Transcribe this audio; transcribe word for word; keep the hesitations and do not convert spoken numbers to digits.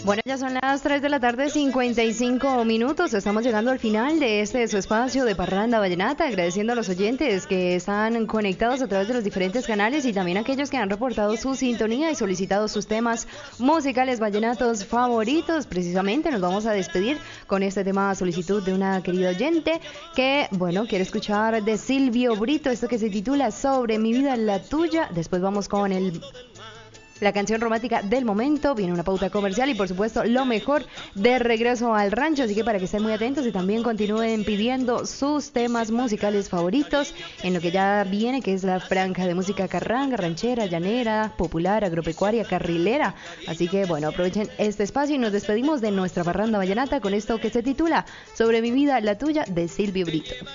Bueno, ya son las tres de la tarde, cincuenta y cinco minutos. Estamos llegando al final de este su espacio de Parranda Vallenata, agradeciendo a los oyentes que están conectados a través de los diferentes canales y también a aquellos que han reportado su sintonía y solicitado sus temas musicales vallenatos favoritos. Precisamente nos vamos a despedir con este tema solicitud de una querida oyente que, bueno, quiere escuchar de Silvio Brito, esto que se titula Sobre mi vida la tuya. Después vamos con el... la canción romántica del momento, viene una pauta comercial y por supuesto lo mejor de Regreso al Rancho, así que para que estén muy atentos y también continúen pidiendo sus temas musicales favoritos en lo que ya viene, que es la franja de música carranga, ranchera, llanera, popular, agropecuaria, carrilera. Así que bueno, aprovechen este espacio y nos despedimos de nuestra Parranda Vallenata con esto que se titula Sobre mi vida la tuya de Silvio Brito.